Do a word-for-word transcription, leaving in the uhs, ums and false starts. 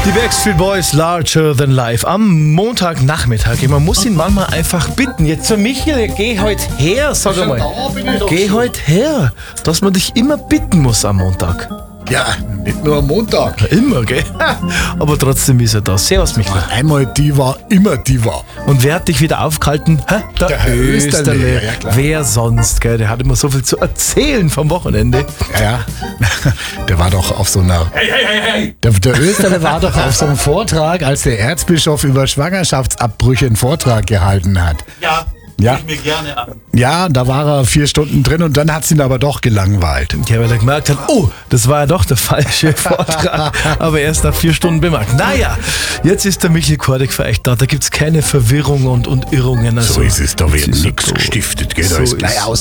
Die Backstreet Boys, Larger Than Life. Am Montagnachmittag. Man muss ihn manchmal einfach bitten. Jetzt so, Michael, geh heute her, sag einmal. Geh heute her, dass man dich immer bitten muss am Montag. Ja, nicht nur am Montag. Ja, immer, gell? Aber trotzdem ist er da. Servus, Michael. Einmal Diva, immer Diva. Und wer hat dich wieder aufgehalten? Hä? Der, Der Herr Österle. Österle. Ja, klar. Wer sonst, gell? Der hat immer so viel zu erzählen vom Wochenende. Ja, ja. Der war doch auf so einer... Hey, hey, hey, hey! Der, der Österle war doch auf so einem Vortrag, als der Erzbischof über Schwangerschaftsabbrüche einen Vortrag gehalten hat. Ja, Ja. ich mir gerne an. Ja, da war er vier Stunden drin und dann hat es ihn aber doch gelangweilt. Ja, weil er gemerkt hat, oh, das war ja doch der falsche Vortrag. Aber erst nach vier Stunden bemerkt. Naja, jetzt ist der Michael Kordig für euch da. Da gibt es keine Verwirrung und, und Irrungen. Also, So ist es, da wird es ist nichts so. gestiftet, geht So alles ist gleich es. aus.